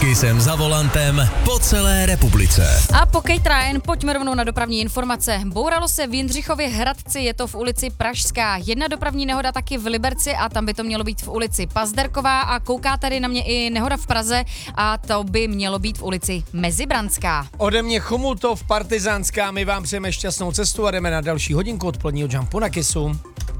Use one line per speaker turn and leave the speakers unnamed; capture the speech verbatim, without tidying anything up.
Kisem za volantem po celé republice.
A po Kate Ryan pojďme rovnou na dopravní informace. Bouralo se v Jindřichově Hradci, je to v ulici Pražská. Jedna dopravní nehoda taky v Liberci a tam by to mělo být v ulici Pazderková a kouká tady na mě i nehoda v Praze a to by mělo být v ulici Mezibranská.
Ode mě Chomutov, Partizánská, my vám přejeme šťastnou cestu a jdeme na další hodinku odpoledního jumpu na Kisu.